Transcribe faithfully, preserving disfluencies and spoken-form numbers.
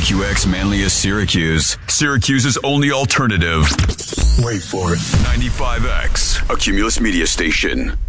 Q X Manlius Syracuse, Syracuse's only alternative. Wait for it. ninety-five X, a Cumulus media station.